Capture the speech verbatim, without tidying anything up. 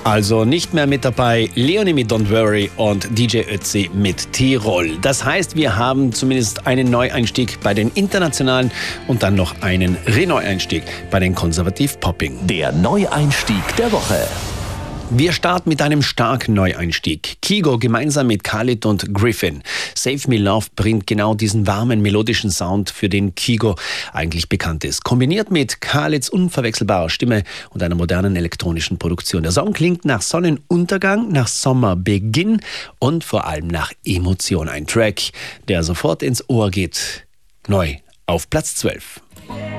Also nicht mehr mit dabei Leonie mit Don't Worry und D J Ötzi mit Tirol. Das heißt, wir haben zumindest einen Neueinstieg bei den Internationalen und dann noch einen Reneueinstieg bei den Konservativ-Popping. Der Neueinstieg der Woche. Wir starten mit einem starken Neueinstieg. Kygo gemeinsam mit Khalid und Griffin. Save Me Love bringt genau diesen warmen, melodischen Sound, für den Kygo eigentlich bekannt ist. Kombiniert mit Khalids unverwechselbarer Stimme und einer modernen elektronischen Produktion. Der Song klingt nach Sonnenuntergang, nach Sommerbeginn und vor allem nach Emotion. Ein Track, der sofort ins Ohr geht. Neu auf Platz zwölf.